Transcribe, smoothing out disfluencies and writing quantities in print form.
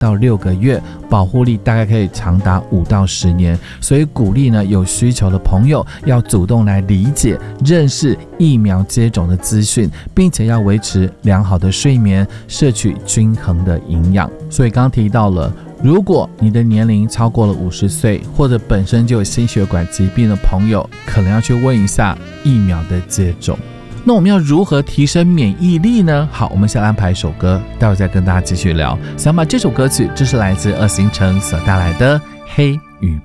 到6个月，保护力大概可以长达5到10年。所以鼓励呢有需求的朋友要主动来理解、认识疫苗接种的资讯，并且要维持良好的睡眠，摄取均衡的营养。所以刚刚提到了，如果你的年龄超过了50岁，或者本身就有心血管疾病的朋友，可能要去问一下疫苗的接种。那我们要如何提升免疫力呢？好，我们先安排一首歌，待会再跟大家继续聊。想把这首歌曲，这是来自2星城所带来的《黑